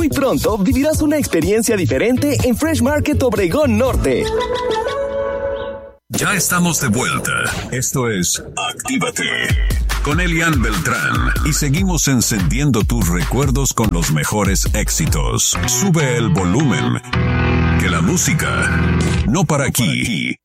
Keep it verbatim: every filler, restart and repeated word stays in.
Muy pronto vivirás una experiencia diferente en Fresh Market Obregón Norte. Ya estamos de vuelta. Esto es Actívate con Elian Beltrán y seguimos encendiendo tus recuerdos con los mejores éxitos. Sube el volumen, que la música no para aquí.